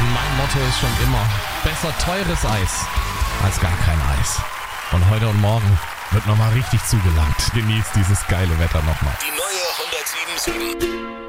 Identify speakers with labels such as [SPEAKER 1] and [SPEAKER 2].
[SPEAKER 1] Mein Motto ist schon immer, besser teures Eis als gar kein Eis. Und heute und morgen wird nochmal richtig zugelangt. Genießt dieses geile Wetter nochmal.
[SPEAKER 2] Die neue 107.7